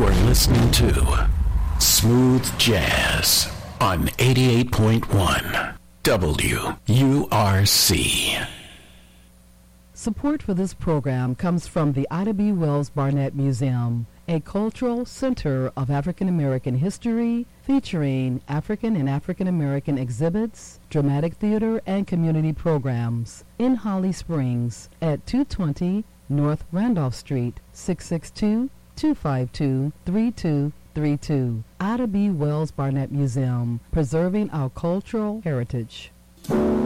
are listening to Smooth Jazz on 88.1 WURC. Support for this program comes from the Ida B. Wells Barnett Museum, a cultural center of African American history featuring African and African American exhibits, dramatic theater, and community programs in Holly Springs at 220 North Randolph Street, 662-252-3232. Ida B. Wells Barnett Museum, preserving our cultural heritage.